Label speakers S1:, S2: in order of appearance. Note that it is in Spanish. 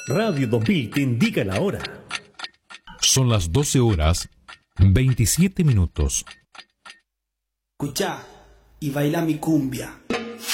S1: Radio 2000 te indica la hora.
S2: Son las 12:27.
S3: Escuchá y baila mi cumbia.